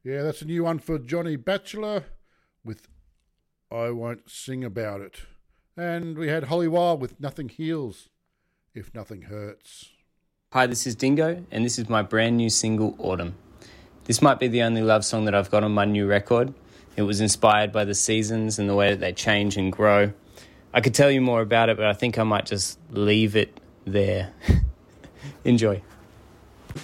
Yeah, that's a new one for Johnny Batchelor with I Won't Sing About It. And we had Holly Wild with Nothing Heals If Nothing Hurts. Hi, this is Dingo, and this is my brand new single, Autumn. This might be the only love song that I've got on my new record. It was inspired by the seasons and the way that they change and grow. I could tell you more about it, but I think I might just leave it there. Enjoy.